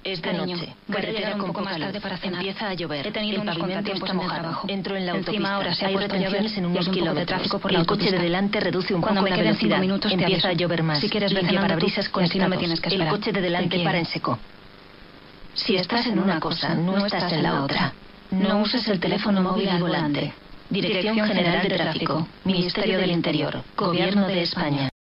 Es de Cariño, noche. voy a Carretera llegar un con poco poca más tarde luz. para cenar. Empieza a llover. He tenido El unos pavimento contratiempos está en el mojado. trabajo. Entro en la Encima autopista. ahora se ha Hay puesto a llover retenciones en y unos hay un poco de kilómetros. tráfico por la El coche de autopista. delante reduce un Cuando poco me la queden 5 velocidad. minutos te Empieza a aviso. llover más. Si quieres ve Limpia cenando parabrisas tú, y así no me conectados. tienes que El esperar. coche de Te delante quiero. para en seco. Si estás en una cosa, no estás en la otra. No uses el teléfono móvil al volante. Dirección General de Tráfico. Ministerio del Interior. Gobierno de España.